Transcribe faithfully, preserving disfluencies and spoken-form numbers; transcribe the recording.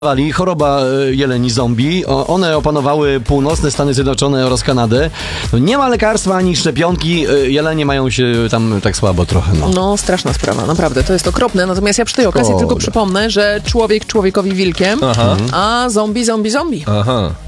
Choroba jeleni zombie. One opanowały północne Stany Zjednoczone oraz Kanadę. No nie ma lekarstwa ani szczepionki. Jelenie mają się tam tak słabo trochę. No, no straszna sprawa, naprawdę. To jest okropne. Natomiast ja przy tej okazji Szkoda. tylko przypomnę, że człowiek człowiekowi wilkiem, Aha. a zombie, zombie, zombie. Aha.